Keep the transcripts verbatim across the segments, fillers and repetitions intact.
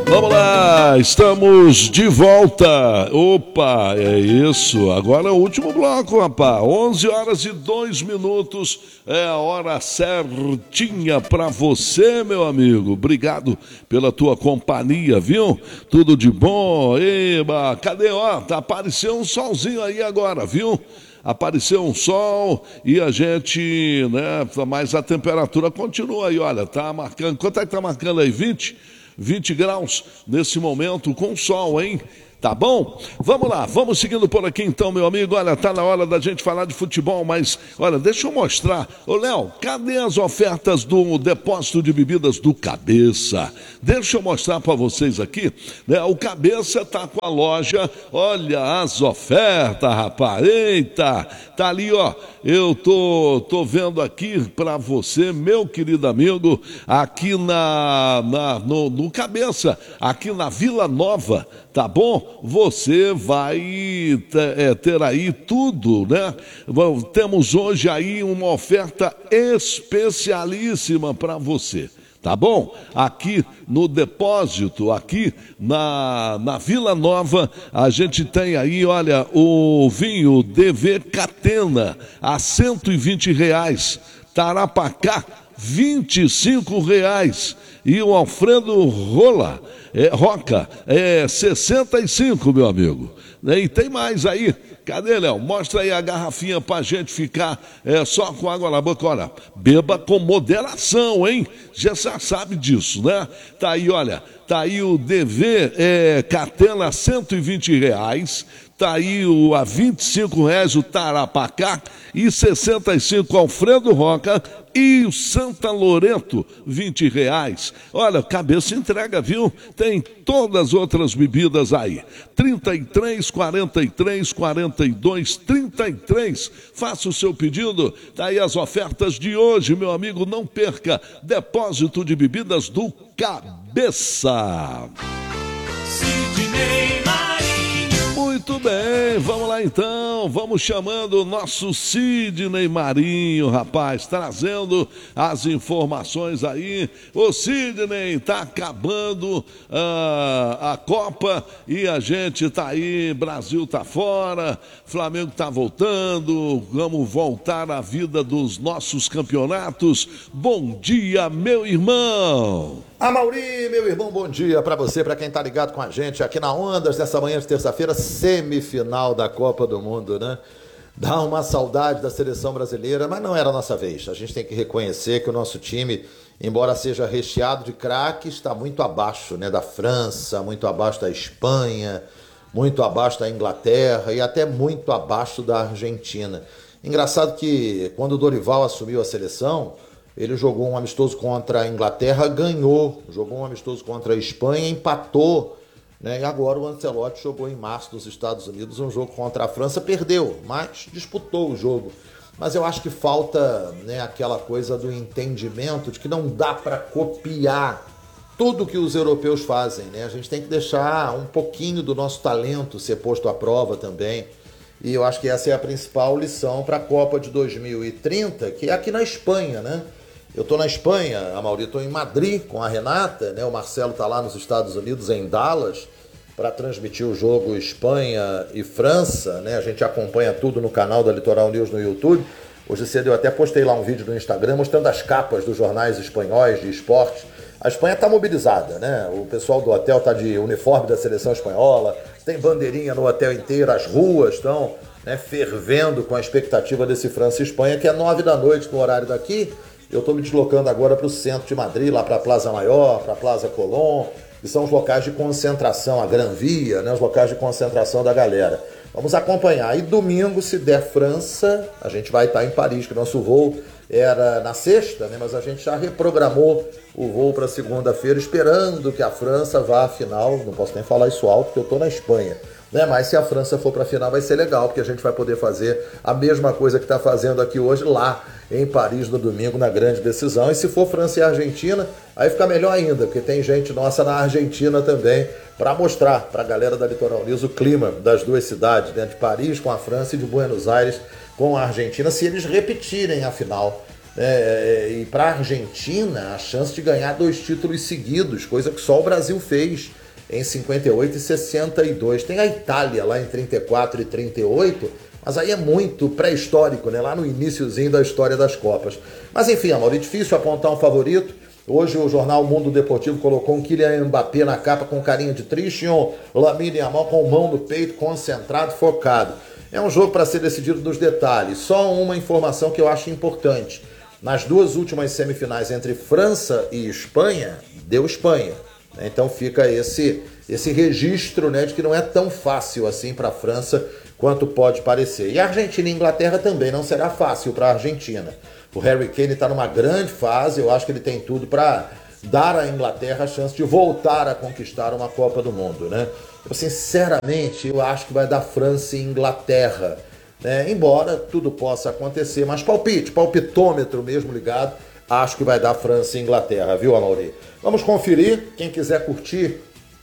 Vamos lá, estamos de volta. Opa, é isso. Agora é o último bloco, rapaz. onze horas e dois minutos. É a hora certinha pra você, meu amigo. Obrigado pela tua companhia, viu? Tudo de bom. Eba, cadê, ó? Tá apareceu um solzinho aí agora, viu? Apareceu um sol e a gente, né? Mas a temperatura continua aí, olha, tá marcando. Quanto é que tá marcando aí? vinte? vinte graus nesse momento com sol, hein? Tá bom? Vamos lá, vamos seguindo por aqui então, meu amigo. Olha, tá na hora da gente falar de futebol, mas, olha, deixa eu mostrar. Ô, Léo, cadê as ofertas do depósito de bebidas do Cabeça? Deixa eu mostrar para vocês aqui, né? O Cabeça tá com a loja, olha as ofertas, rapaz. Eita, tá ali, ó. Eu tô, tô vendo aqui para você, meu querido amigo, aqui na, na no, no Cabeça, aqui na Vila Nova, tá bom? Você vai é, ter aí tudo, né? Temos hoje aí uma oferta especialíssima para você. Tá bom? Aqui no depósito, aqui na, na Vila Nova, a gente tem aí, olha, o vinho D V Catena a cento e vinte reais, Tarapacá vinte e cinco reais e o Alfredo Rola, é, Roca é sessenta e cinco, meu amigo. E tem mais aí. Cadê, Léo? Mostra aí a garrafinha pra gente ficar é, só com água na boca. Olha, beba com moderação, hein? Já sabe disso, né? Tá aí, olha, tá aí o D V é, Catena cento e vinte reais. Tá aí o, a vinte e cinco reais o Tarapacá e sessenta e cinco Alfredo Roca e o Santa Loreto, vinte reais. Olha, Cabeça entrega, viu? Tem todas as outras bebidas aí. trinta e três, quarenta e três, quarenta e dois, trinta e três. Faça o seu pedido. Tá aí as ofertas de hoje, meu amigo. Não perca. Depósito de bebidas do Cabeça. Sidney Muito bem, vamos lá então, vamos chamando o nosso Sidney Marinho, rapaz, trazendo as informações aí. O Sidney tá acabando uh, a Copa e a gente tá aí, Brasil tá fora, Flamengo tá voltando, vamos voltar à vida dos nossos campeonatos. Bom dia, meu irmão! Amauri, meu irmão, bom dia para você, para quem tá ligado com a gente aqui na Ondas, nessa manhã de terça-feira, semifinal da Copa do Mundo, né? Dá uma saudade da seleção brasileira, mas não era a nossa vez. A gente tem que reconhecer que o nosso time, embora seja recheado de craques, está muito abaixo, né? Da França, muito abaixo da Espanha, muito abaixo da Inglaterra e até muito abaixo da Argentina. Engraçado que quando o Dorival assumiu a seleção, ele jogou um amistoso contra a Inglaterra, ganhou. Jogou um amistoso contra a Espanha, empatou. Né? E agora o Ancelotti jogou em março nos Estados Unidos um jogo contra a França, perdeu, mas disputou o jogo. Mas eu acho que falta, né, aquela coisa do entendimento de que não dá para copiar tudo que os europeus fazem. Né? A gente tem que deixar um pouquinho do nosso talento ser posto à prova também. E eu acho que essa é a principal lição para a Copa de dois mil e trinta, que é aqui na Espanha, né? Eu estou na Espanha, a Mauri, estou em Madrid com a Renata, né? O Marcelo está lá nos Estados Unidos, em Dallas, para transmitir o jogo Espanha e França, né? A gente acompanha tudo no canal da Litoral News no YouTube. Hoje cedo eu até postei lá um vídeo no Instagram mostrando as capas dos jornais espanhóis de esportes. A Espanha está mobilizada, né? O pessoal do hotel está de uniforme da seleção espanhola, tem bandeirinha no hotel inteiro, as ruas estão, né, fervendo com a expectativa desse França e Espanha, que é nove da noite no horário daqui. Eu estou me deslocando agora para o centro de Madrid, lá para a Plaza Maior, para a Plaza Colón, que são os locais de concentração, a Gran Via, né, os locais de concentração da galera. Vamos acompanhar. E domingo, se der França, a gente vai estar em Paris, que o nosso voo era na sexta, né, mas a gente já reprogramou o voo para segunda-feira, esperando que a França vá à final. Não posso nem falar isso alto, porque eu estou na Espanha. Né? Mas se a França for para a final vai ser legal, porque a gente vai poder fazer a mesma coisa que está fazendo aqui hoje lá em Paris no domingo, na grande decisão. E se for França e Argentina, aí fica melhor ainda, porque tem gente nossa na Argentina também, para mostrar para a galera da Litoral News o clima das duas cidades, né? De Paris com a França e de Buenos Aires com a Argentina, se eles repetirem a final É, e para a Argentina, a chance de ganhar dois títulos seguidos, coisa que só o Brasil fez em cinquenta e oito e sessenta e dois. Tem a Itália lá em trinta e quatro e trinta e oito, mas aí é muito pré-histórico, né? Lá no iniciozinho da história das Copas. Mas enfim, amor, é difícil apontar um favorito. Hoje o jornal Mundo Deportivo colocou um Kylian Mbappé na capa com carinha de triste e um Lamine Yamal com mão no peito, concentrado, focado. É um jogo para ser decidido nos detalhes. Só uma informação que eu acho importante. Nas duas últimas semifinais entre França e Espanha, deu Espanha. Então fica esse, esse registro, né, de que não é tão fácil assim para a França quanto pode parecer. E a Argentina e a Inglaterra também não será fácil para a Argentina. O Harry Kane está numa grande fase, eu acho que ele tem tudo para dar à Inglaterra a chance de voltar a conquistar uma Copa do Mundo, né? Eu, sinceramente, eu acho que vai dar França e Inglaterra, né? Embora tudo possa acontecer, mas palpite, palpitômetro mesmo ligado, acho que vai dar França e Inglaterra, viu, Amaury? Vamos conferir, quem quiser curtir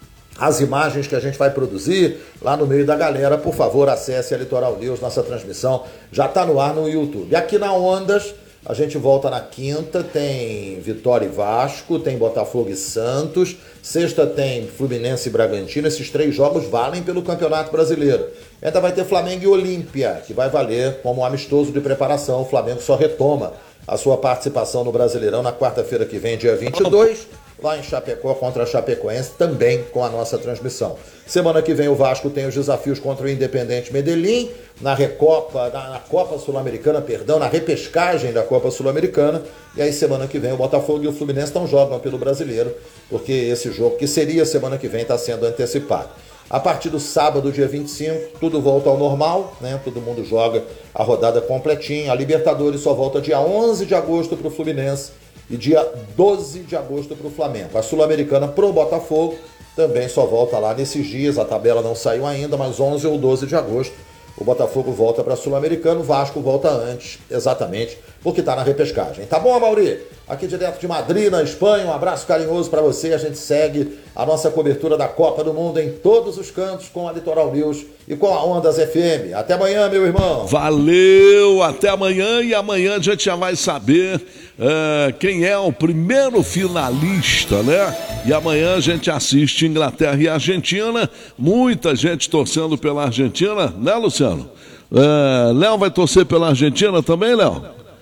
as imagens que a gente vai produzir lá no meio da galera, por favor, acesse a Litoral News, nossa transmissão já está no ar no YouTube. Aqui na Ondas, a gente volta na quinta, tem Vitória e Vasco, tem Botafogo e Santos, sexta tem Fluminense e Bragantino, esses três jogos valem pelo Campeonato Brasileiro. Ainda vai ter Flamengo e Olímpia, que vai valer como um amistoso de preparação. O Flamengo só retoma a sua participação no Brasileirão na quarta-feira que vem, dia vinte e dois, lá em Chapecó contra a Chapecoense, também com a nossa transmissão. Semana que vem o Vasco tem os desafios contra o Independente Medellín, na Recopa, na, na Copa Sul-Americana, perdão, na repescagem da Copa Sul-Americana, e aí semana que vem o Botafogo e o Fluminense não jogam pelo Brasileiro, porque esse jogo, que seria semana que vem, está sendo antecipado. A partir do sábado, dia vinte e cinco, tudo volta ao normal, né? Todo mundo joga a rodada completinha. A Libertadores só volta dia onze de agosto para o Fluminense e dia doze de agosto para o Flamengo. A Sul-Americana pro Botafogo também só volta lá nesses dias, a tabela não saiu ainda, mas onze ou doze de agosto o Botafogo volta para a Sul-Americana, o Vasco volta antes, exatamente, porque está na repescagem. Tá bom, Amaury? Aqui direto de Madrid, na Espanha, um abraço carinhoso para você. A gente segue a nossa cobertura da Copa do Mundo em todos os cantos com a Litoral News e com a Ondas F M. Até amanhã, meu irmão. Valeu, até amanhã, e amanhã a gente já vai saber uh, quem é o primeiro finalista, né? E amanhã a gente assiste Inglaterra e Argentina, muita gente torcendo pela Argentina, né, Luciano? Uh, Léo vai torcer pela Argentina também, Léo?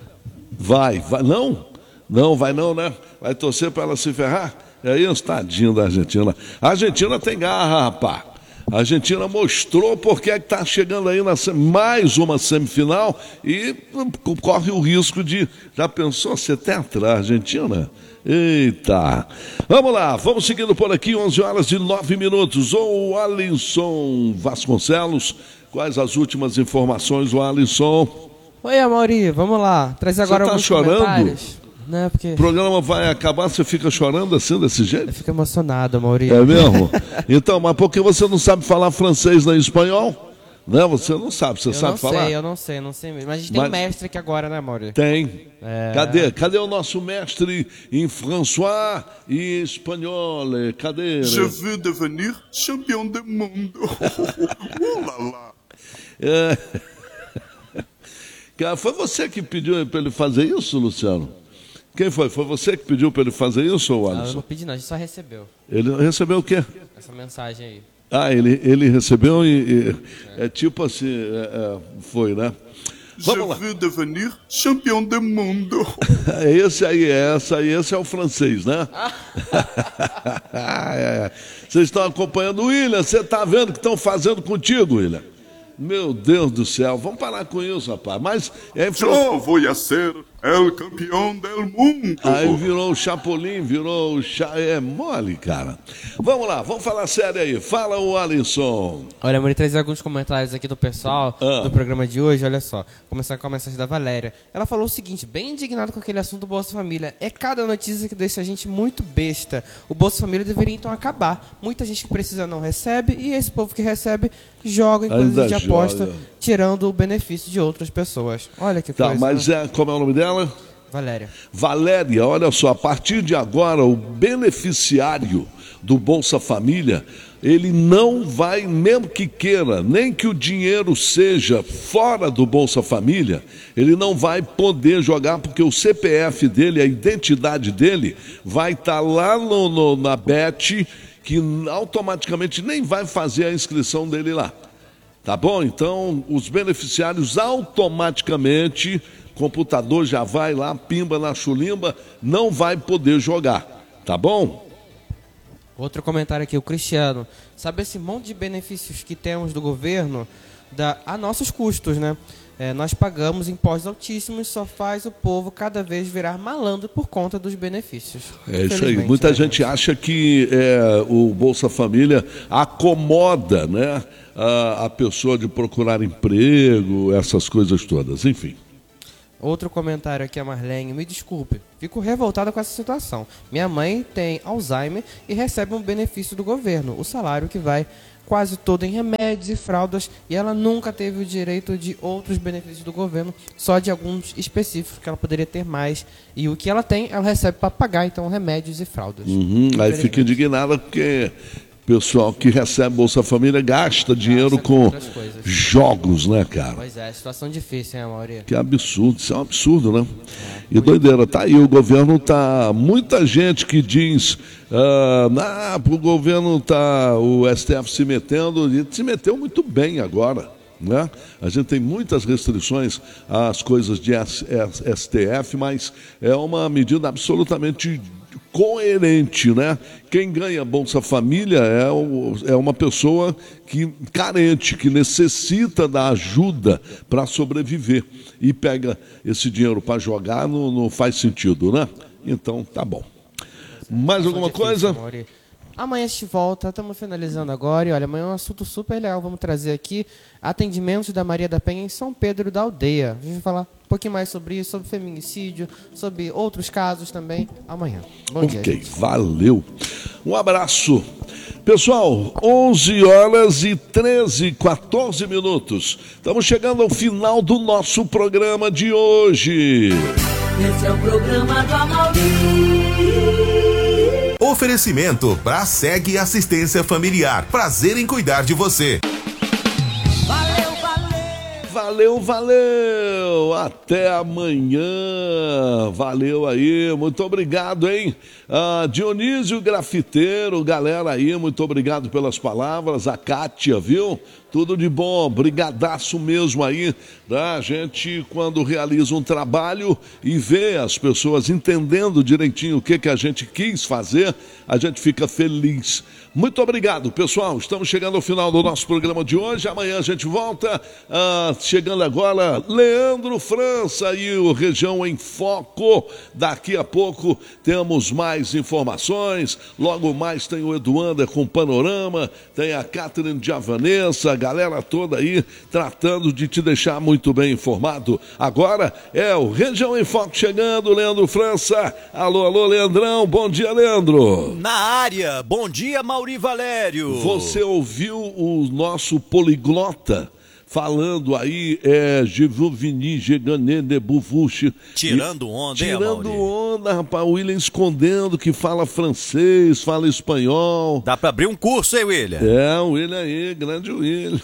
Vai, vai, não? Não, vai não, né? Vai torcer para ela se ferrar? É isso, tadinho da Argentina. A Argentina tem garra, rapaz. A Argentina mostrou porque é que está chegando aí na mais uma semifinal e corre o risco de... Já pensou ser tetra a Argentina? Eita! Vamos lá, vamos seguindo por aqui, onze horas e nove minutos. O Alisson Vasconcelos, quais as últimas informações, o Alisson? Oi, Amaury, vamos lá. Traz agora Você tá alguns chorando? comentários. Né, porque... O programa vai acabar, você fica chorando assim, desse jeito? Eu fico emocionado, Amaury. É mesmo? Então, mas por que você não sabe falar francês nem espanhol? Né? Você não sabe, você eu sabe não falar? Sei, eu não sei, eu não sei mesmo. Mas a gente tem mas... um mestre aqui agora, né, Amaury? Tem. É... Cadê? Cadê o nosso mestre em François e espanhol? Cadê? Je veux devenir champion do mundo. Uh, lá, lá. É... Foi você que pediu para ele fazer isso, Luciano? Quem foi? Foi você que pediu para ele fazer isso, ou Alisson? Não, eu não pedi não, a gente só recebeu. Ele recebeu o quê? Essa mensagem aí. Ah, ele, ele recebeu e, e é. é tipo assim, é, é, foi, né? Vamos Je lá. veux devenir champion do mundo. Esse aí, essa aí, esse é o francês, né? é. Vocês estão acompanhando o William, você está vendo o que estão fazendo contigo, William? Meu Deus do céu, vamos parar com isso, rapaz. Mas é Eu vou ser o campeão do mundo. Aí virou o Chapolin, virou o cha... É mole, cara. Vamos lá, vamos falar sério aí. Fala o Alisson. Olha, Amaury, trazer alguns comentários aqui do pessoal ah. do programa de hoje. Olha só, começar com a mensagem da Valéria. Ela falou o seguinte, bem indignada com aquele assunto do Bolsa Família. É cada notícia que deixa a gente muito besta. O Bolsa Família deveria então acabar. Muita gente que precisa não recebe e esse povo que recebe joga em coisas de aposta, tirando o benefício de outras pessoas. Olha que tá, coisa. Mas né? é, como é o nome dela? Valéria. Valéria, olha só, a partir de agora o beneficiário do Bolsa Família, ele não vai, mesmo que queira, nem que o dinheiro seja fora do Bolsa Família, ele não vai poder jogar, porque o C P F dele, a identidade dele, vai estar lá no, no, na B E T, que automaticamente nem vai fazer a inscrição dele lá. Tá bom? Então, os beneficiários automaticamente, computador já vai lá, pimba na chulimba, não vai poder jogar. Tá bom? Outro comentário aqui, o Cristiano. Sabe esse monte de benefícios que temos do governo dá a nossos custos, né? É, nós pagamos impostos altíssimos, só faz o povo cada vez virar malandro por conta dos benefícios. É isso aí. Muita né, gente acha que é, o Bolsa Família acomoda, né, a, a pessoa de procurar emprego, essas coisas todas, enfim. Outro comentário aqui, a Marlene. Me desculpe, fico revoltada com essa situação. Minha mãe tem Alzheimer e recebe um benefício do governo, o salário que vai quase todo em remédios e fraldas, e ela nunca teve o direito de outros benefícios do governo, só de alguns específicos que ela poderia ter mais. E o que ela tem, ela recebe para pagar, então, remédios e fraldas. Uhum, aí fica indignada porque o pessoal que recebe Bolsa Família gasta dinheiro com jogos, né, cara? Pois é, situação difícil, hein, Mauri? Que absurdo, isso é um absurdo, né? É, e doideira, tá aí, o governo tá... Muita gente que diz... Ah, ah, o governo tá... O S T F se metendo, e se meteu muito bem agora, né? A gente tem muitas restrições às coisas de S T F, mas é uma medida absolutamente coerente, né? Quem ganha Bolsa Família é, o, é uma pessoa que, carente, que necessita da ajuda para sobreviver e pega esse dinheiro para jogar, não, não faz sentido, né? Então, tá bom. Mais alguma coisa? Amanhã a gente volta, estamos finalizando agora. E olha, amanhã é um assunto super legal. Vamos trazer aqui atendimentos da Maria da Penha em São Pedro da Aldeia. A gente vai falar um pouquinho mais sobre isso, sobre feminicídio, sobre outros casos também amanhã. Bom ok, dia. Ok, valeu. Um abraço. Pessoal, onze horas e treze, quatorze minutos. Estamos chegando ao final do nosso programa de hoje. Esse é o programa do Amaury. Oferecimento Braseg Assistência Familiar. Prazer em cuidar de você. Valeu, valeu. Valeu, valeu. Até amanhã. Valeu aí. Muito obrigado, hein? Ah, Dionísio Grafiteiro, galera aí, muito obrigado pelas palavras. A Kátia, viu? Tudo de bom, brigadaço mesmo aí, tá? A gente, quando realiza um trabalho e vê as pessoas entendendo direitinho o que, que a gente quis fazer, a gente fica feliz. Muito obrigado, pessoal. Estamos chegando ao final do nosso programa de hoje. Amanhã a gente volta. Ah, chegando agora, Leandro França e o Região em Foco. Daqui a pouco temos mais informações. Logo mais tem o Eduander com Panorama, tem a Catherine de Avanessa, a galera toda aí tratando de te deixar muito bem informado. Agora é o Região em Foco chegando, Leandro França. Alô, alô, Leandrão. Bom dia, Leandro. Na área. Bom dia, Mauri Valério. Você ouviu o nosso poliglota falando aí, é, Jevuvini, Gegané, Nebuvushi. Tirando onda, hein, Tirando onda, rapaz. O William escondendo que fala francês, fala espanhol. Dá pra abrir um curso, hein, William? É, o William aí, grande William.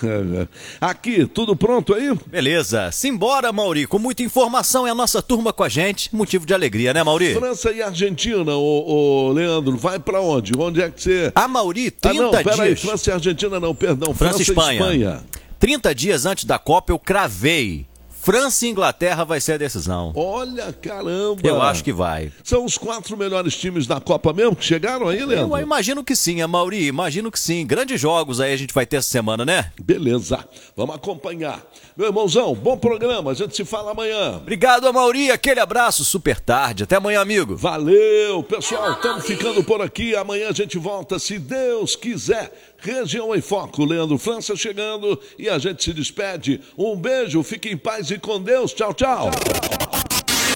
Aqui, tudo pronto aí? Beleza. Simbora, Mauri. Com muita informação, é a nossa turma com a gente. Motivo de alegria, né, Mauri? França e Argentina, ô, ô Leandro, vai pra onde? Onde é que você... Ah, Mauri, trinta ah, não, pera dias. aí, França e Argentina não, perdão. França e Espanha. Espanha. trinta dias antes da Copa eu cravei. França e Inglaterra vai ser a decisão. Olha, caramba. Eu acho que vai. São os quatro melhores times da Copa mesmo que chegaram aí, Leandro? Eu imagino que sim, Mauri, imagino que sim. Grandes jogos aí a gente vai ter essa semana, né? Beleza, vamos acompanhar. Meu irmãozão, bom programa, a gente se fala amanhã. Obrigado, Mauri, aquele abraço, super tarde. Até amanhã, amigo. Valeu, pessoal, estamos ficando por aqui. Amanhã a gente volta, se Deus quiser. Região em Foco, Leandro França chegando e a gente se despede. Um beijo, fique em paz e com Deus. Tchau, tchau.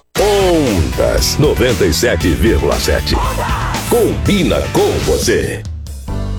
Ondas noventa e sete vírgula sete. Combina com você.